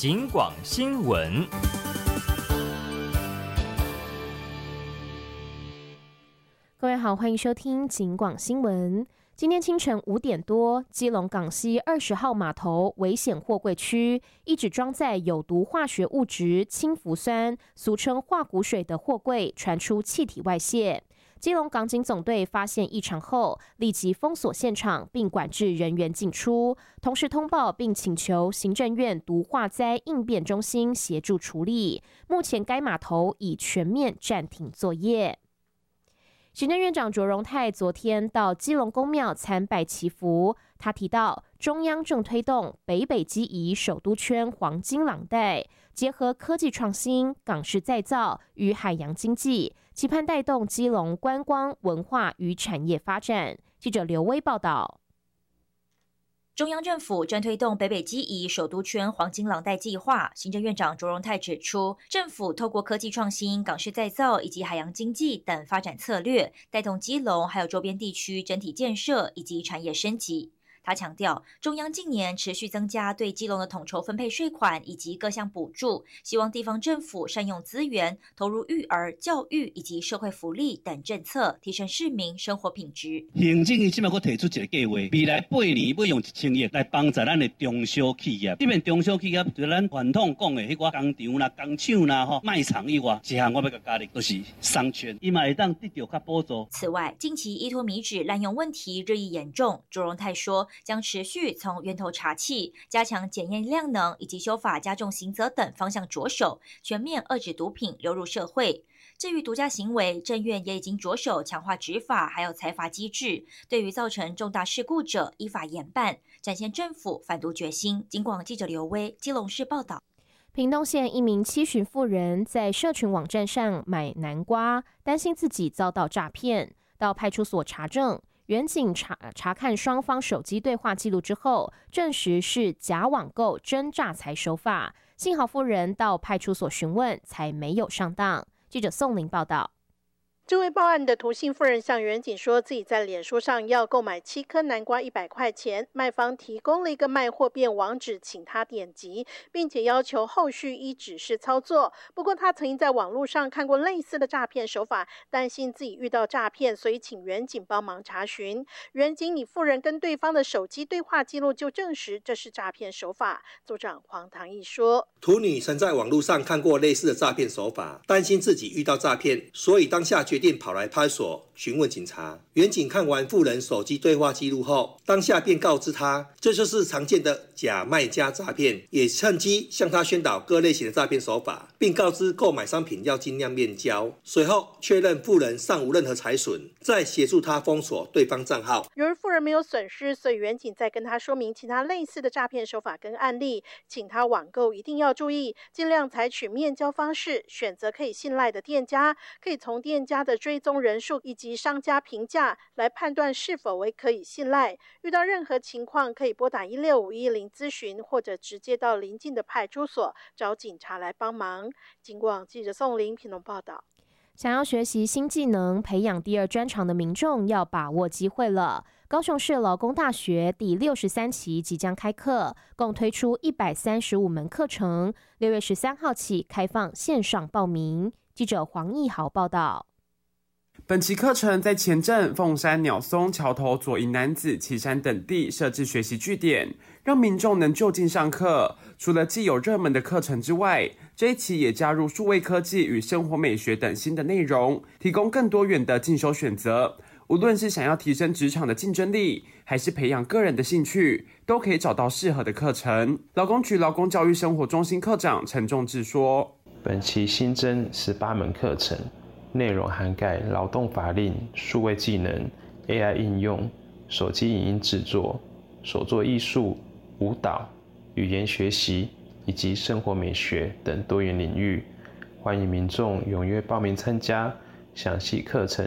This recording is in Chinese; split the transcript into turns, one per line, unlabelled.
警广新闻。
各位好，欢迎收听警广新闻。今天清晨5点多，基隆港西20号码头危险货柜区，一直装载有毒化学物质氢氟酸，俗称化骨水的货柜传出气体外泄。基隆港警总队发现异常后，立即封锁现场，并管制人员进出，同时通报并请求行政院毒化灾应变中心协助处理。目前该码头已全面暂停作业。行政院长卓荣泰昨天到基隆公庙参拜祈福，他提到中央正推动北北基宜首都圈黄金廊带，结合科技创新、港式再造与海洋经济，期盼带动基隆观光、文化与产业发展。记者刘威报道。
中央政府正推动北北基宜首都圈黄金廊带计划，行政院长卓荣泰指出，政府透过科技创新、港式再造以及海洋经济等发展策略，带动基隆还有周边地区整体建设以及产业升级。他强调，中央近年持续增加对基隆的统筹分配税款以及各项补助，希望地方政府善用资源，投入育儿、教育以及社会福利等政策，提升市民生活品质。
行政院现在佫提出一个计划，未来8年要用1000亿来帮助咱的中小企业。这边中小企业除咱传统讲的迄个工厂啦、工厂啦、卖场以外，一项我要甲加力，就是商圈，伊嘛会当得到较补助。
此外，近期依托米脂滥用问题日益严重，卓荣泰说，将持续从源头查缉、加强检验量能以及修法加重刑责等方向着手，全面遏制毒品流入社会。至于毒驾行为，政院也已经着手强化执法，还有裁罚机制，对于造成重大事故者依法严办，展现政府反毒决心。警广记者刘威，基隆市报道。
屏东县一名70旬妇人在社群网站上买南瓜，担心自己遭到诈骗，到派出所查证。员警查看双方手机对话记录之后，证实是假网购真诈财手法。幸好妇人到派出所询问，才没有上当。记者宋玲报道。
这位报案的涂姓妇人向员警说，自己在脸书上要购买7颗南瓜100块钱，卖方提供了一个卖货便网址，请他点击，并且要求后续依指示操作。不过他曾经在网络上看过类似的诈骗手法，担心自己遇到诈骗，所以请员警帮忙查询。员警以妇人跟对方的手机对话记录就证实这是诈骗手法。组长黄唐毅说，
涂女曾在网络上看过类似的诈骗手法，担心自己遇到诈骗，所以当下决定跑来派出所询问警察。员警看完妇人手机对话记录后，当下便告知他，这就是常见的假卖家诈骗，也趁机向他宣导各类型的诈骗手法，并告知购买商品要尽量面交。随后确认妇人尚无任何财损，再协助他封锁对方账号。
由于妇人没有损失，所以员警再跟他说明其他类似的诈骗手法跟案例，请他网购一定要注意，尽量采取面交方式，选择可以信赖的店家，可以从店家的追踪人数以及商家评价来判断是否为可以信赖。遇到任何情况，可以拨打16510咨询，或者直接到邻近的派出所找警察来帮忙。警广记者宋玲屏东报道。
想要学习新技能、培养第二专长的民众要把握机会了。高雄市劳工大学第63期即将开课，共推出135门课程，6月13号起开放线上报名。记者黄义豪报道。
本期课程在前镇、凤山、鸟松、桥头、左营男子、旗山等地设置学习据点，让民众能就近上课。除了既有热门的课程之外，这一期也加入数位科技与生活美学等新的内容，提供更多元的进修选择。无论是想要提升职场的竞争力，还是培养个人的兴趣，都可以找到适合的课程。劳工局劳工教育生活中心科长陈仲志说，
本期新增18门课程，内容涵盖劳动法令、数位技能、AI 应用、手机影音制作、手作艺术、舞蹈、语言学习以及生活美学等多元领域。欢迎民众踊跃报名参加，详细课程